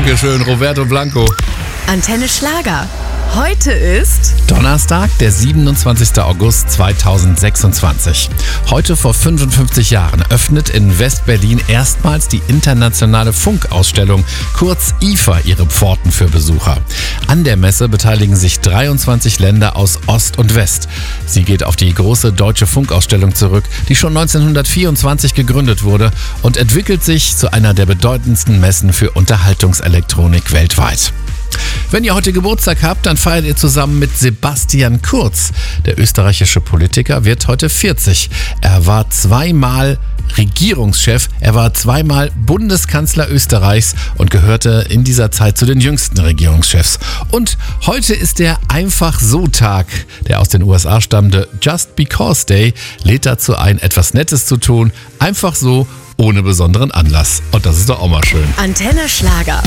Dankeschön, Roberto Blanco. Antenne Schlager. Heute ist Donnerstag, der 27. August 2026. Heute vor 55 Jahren öffnet in West-Berlin erstmals die internationale Funkausstellung, kurz IFA, ihre Pforten für Besucher. An der Messe beteiligen sich 23 Länder aus Ost und West. Sie geht auf die große deutsche Funkausstellung zurück, die schon 1924 gegründet wurde und entwickelt sich zu einer der bedeutendsten Messen für Unterhaltungselektronik weltweit. Wenn ihr heute Geburtstag habt, dann feiert ihr zusammen mit Sebastian Kurz. Der österreichische Politiker wird heute 40. Er war zweimal Regierungschef, er war zweimal Bundeskanzler Österreichs und gehörte in dieser Zeit zu den jüngsten Regierungschefs. Und heute ist der Einfach-so-Tag. Der aus den USA stammende Just Because Day lädt dazu ein, etwas Nettes zu tun. Einfach so, ohne besonderen Anlass. Und das ist doch auch mal schön. Antenne Schlager.